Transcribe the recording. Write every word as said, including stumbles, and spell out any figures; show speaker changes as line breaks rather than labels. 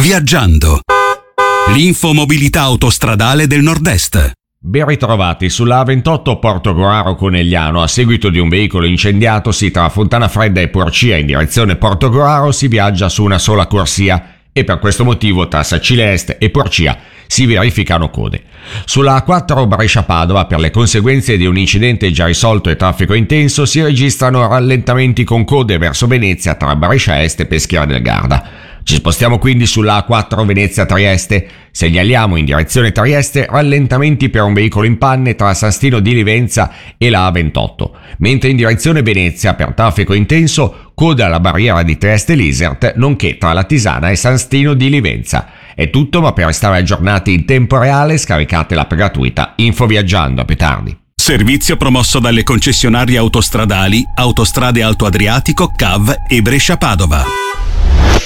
Viaggiando. L'infomobilità autostradale del Nord-Est.
Ben ritrovati sulla A ventotto Portogruaro Conegliano. A seguito di un veicolo incendiatosi tra Fontana Fredda e Porcia in direzione Portogruaro si viaggia su una sola corsia e per questo motivo tra Sacile Est e Porcia si verificano code. Sulla A quattro Brescia-Padova, per le conseguenze di un incidente già risolto e traffico intenso, si registrano rallentamenti con code verso Venezia tra Brescia Est e Peschiera del Garda. Ci spostiamo quindi sulla A quattro Venezia-Trieste. Segnaliamo in direzione Trieste rallentamenti per un veicolo in panne tra San Stino di Livenza e la A ventotto, mentre in direzione Venezia per traffico intenso coda alla barriera di Trieste-Lisert, nonché tra la Tisana e San Stino di Livenza. È tutto, ma per restare aggiornati in tempo reale scaricate l'app gratuita Info Viaggiando. A più tardi.
Servizio promosso dalle concessionarie autostradali Autostrade Alto Adriatico, C A V e Brescia-Padova.